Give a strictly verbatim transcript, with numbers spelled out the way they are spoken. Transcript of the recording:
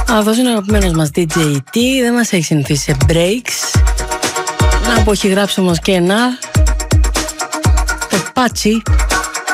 Αυτός είναι ο αγαπημένος μας ντι τζέι τι. Δεν μας έχει συνηθίσει σε breaks. Να πω, έχει γράψει όμως και ένα Πεπάτσι.